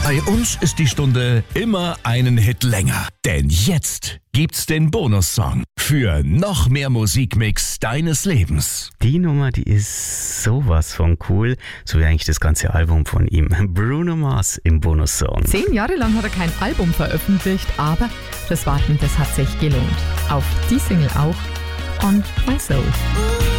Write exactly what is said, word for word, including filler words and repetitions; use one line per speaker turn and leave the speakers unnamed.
Bei uns ist die Stunde immer einen Hit länger. Denn jetzt gibt's den Bonussong für noch mehr Musikmix deines Lebens.
Die Nummer, die ist sowas von cool, so wie eigentlich das ganze Album von ihm. Bruno Mars im Bonussong.
Zehn Jahre lang hat er kein Album veröffentlicht, aber das Warten, das hat sich gelohnt. Auf die Single auch, On My Soul.